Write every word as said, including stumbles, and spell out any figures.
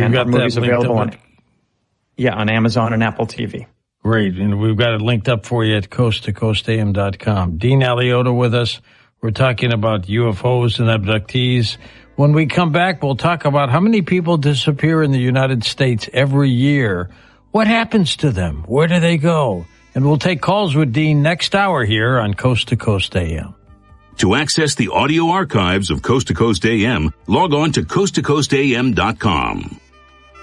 and our movie's available on, yeah, on Amazon and Apple T V. Great. And we've got it linked up for you at coast to coast a m dot com. Dean Alioto with us. We're talking about U F Os and abductees. When we come back, we'll talk about how many people disappear in the United States every year. What happens to them? Where do they go? And we'll take calls with Dean next hour here on Coast to Coast A M. To access the audio archives of Coast to Coast A M, log on to coast to coast a m dot com.